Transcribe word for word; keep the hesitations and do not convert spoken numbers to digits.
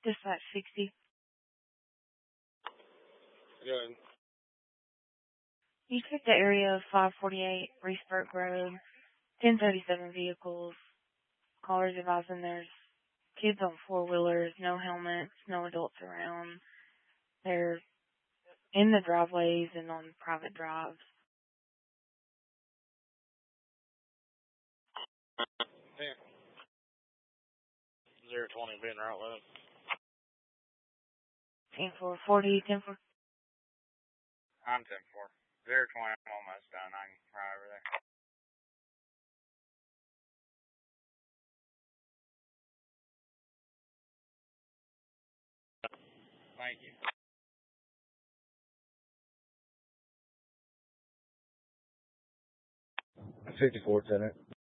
Dispatch sixty. Good. You checked the area of five forty-eight Reesburg Road. ten thirty-seven vehicles. Callers advising there's kids on four-wheelers, no helmets, no adults around. They're in the driveways and on private drives. Yeah. zero twenty being right with it. ten four forty, ten four. I'm ten four. zero twenty, I'm almost done. I can ride over there. Thank you. fifty-four, Tenant.